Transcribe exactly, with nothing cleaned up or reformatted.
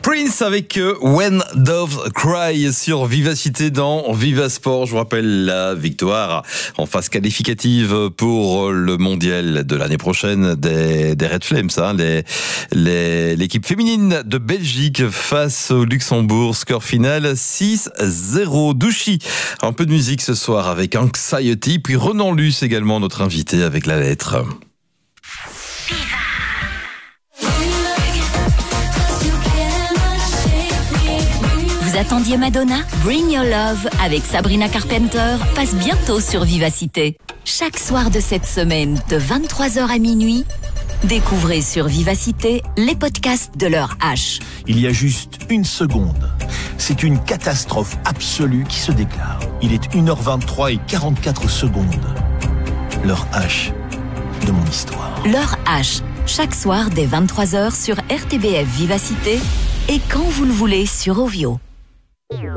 Prince avec When Doves Cry sur Vivacité dans Viva Sport. Je vous rappelle la victoire en phase qualificative pour le mondial de l'année prochaine des, des Red Flames, hein, les, les, l'équipe féminine de Belgique face au Luxembourg. Score final six zéro. Douchy, un peu de musique ce soir avec Anxiety, puis Renan Luce également notre invité avec la lettre. Vous attendiez Madonna? Bring Your Love avec Sabrina Carpenter passe bientôt sur Vivacité. Chaque soir de cette semaine, de vingt-trois heures à minuit, découvrez sur Vivacité les podcasts de l'heure H. Il y a juste une seconde. C'est une catastrophe absolue qui se déclare. Il est une heure vingt-trois et quarante-quatre secondes. L'heure H de mon histoire. L'heure H, chaque soir dès vingt-trois heures sur R T B F Vivacité et quand vous le voulez sur Ovio.